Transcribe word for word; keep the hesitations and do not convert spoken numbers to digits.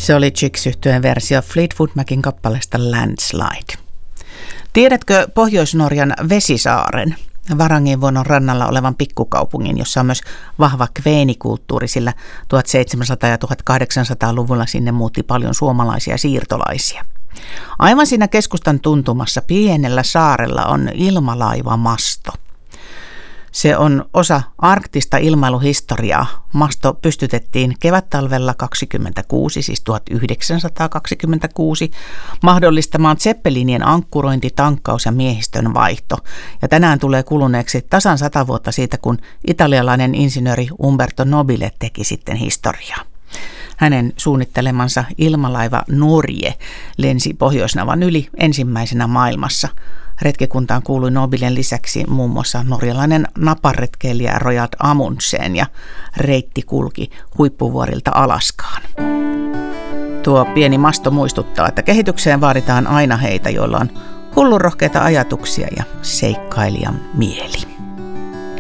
Se oli Chicks-yhtyeen versio Fleetwood Macin kappaleesta Landslide. Tiedätkö Pohjois-Norjan Vesisaaren, Varangivuonon rannalla olevan pikkukaupungin, jossa on myös vahva kveenikulttuuri, sillä tuhatseitsemänsataa- ja tuhatkahdeksansataaluvulla sinne muutti paljon suomalaisia siirtolaisia. Aivan siinä keskustan tuntumassa pienellä saarella on ilmalaivamasto. Se on osa arktista ilmailuhistoriaa. Masto pystytettiin kevättalvella kaksikymmentäkuusi, siis tuhatyhdeksänsataakaksikymmentäkuusi, mahdollistamaan zeppelinien ankkurointi, tankkaus ja miehistön vaihto. Ja tänään tulee kuluneeksi tasan sata vuotta siitä, kun italialainen insinööri Umberto Nobile teki sitten historiaa. Hänen suunnittelemansa ilmalaiva Norge lensi Pohjoisnavan yli ensimmäisenä maailmassa. Retkikuntaan kuului Nobilen lisäksi muun muassa norjalainen naparetkeilijä Roald Amundsen ja reitti kulki huippuvuorilta Alaskaan. Tuo pieni masto muistuttaa, että kehitykseen vaaditaan aina heitä, joilla on hullunrohkeita ajatuksia ja seikkailijan mieli.